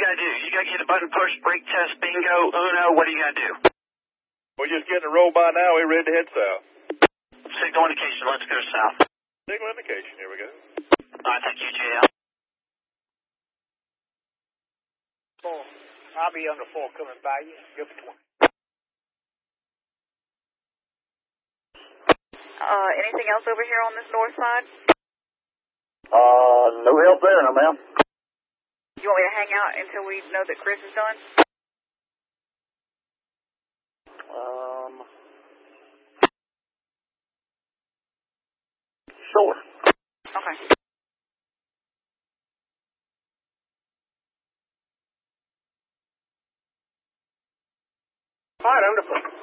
gotta do? You gotta get a button push, brake test, bingo, Uno. What do you gotta do? We're just getting a roll by now. We're ready to head south. Signal indication. Let's go south. Signal indication. Here we go. All right, thank you, JL. I'll be under 4 coming by you. Go for 20. Anything else over here on this north side? No help there, no ma'am. You want me to hang out until we know that Chris is done? Sure. Okay. All right, under 4.